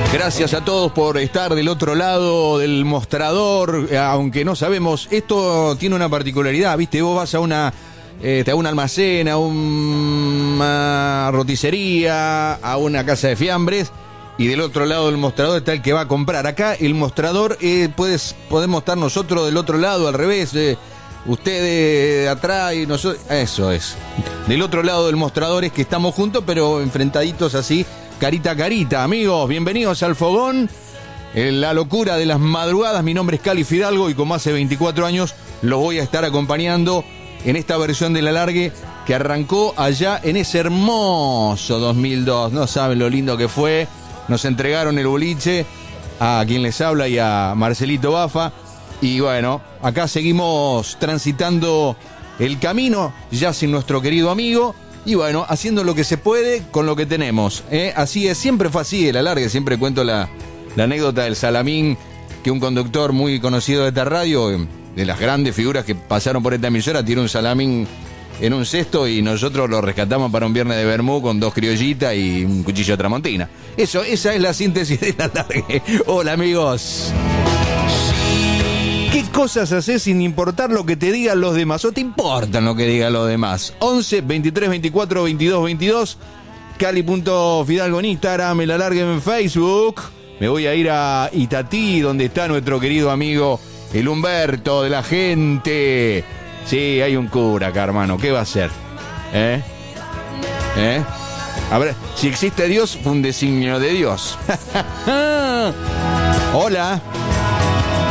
Gracias a todos por estar del otro lado del mostrador, aunque no sabemos, esto tiene una particularidad, ¿viste? Vos vas a un almacén, a una roticería, a una casa de fiambres, y del otro lado del mostrador está el que va a comprar. Acá el mostrador, podemos estar nosotros del otro lado, al revés, ustedes de atrás y nosotros, eso es. Del otro lado del mostrador es que estamos juntos, pero enfrentaditos así, carita a carita. Amigos, bienvenidos al Fogón, en la locura de las madrugadas. Mi nombre es Cali Fidalgo y como hace 24 años los voy a estar acompañando en esta versión del alargue que arrancó allá en ese hermoso 2002. No saben lo lindo que fue. Nos entregaron el boliche a quien les habla y a Marcelito Bafa. Y bueno, acá seguimos transitando el camino ya sin nuestro querido amigo. Y bueno, haciendo lo que se puede con lo que tenemos, ¿eh? Así es, siempre fue así el alargue. Siempre cuento la anécdota del salamín, que un conductor muy conocido de esta radio, de las grandes figuras que pasaron por esta emisora, tiene un salamín en un cesto y nosotros lo rescatamos para un viernes de vermú con 2 criollitas y un cuchillo de tramontina. Esa es la síntesis del alargue. Hola, amigos. ¿Qué cosas haces sin importar lo que te digan los demás? ¿O te importan lo que digan los demás? 11 23 24 22 22. Cali.Fidalgo en Instagram, el alargue en Facebook. Me voy a ir a Itatí, donde está nuestro querido amigo el Humberto de la gente. Sí, hay un cura acá, hermano. ¿Qué va a hacer? A ver, si existe Dios, fue un designio de Dios. Hola.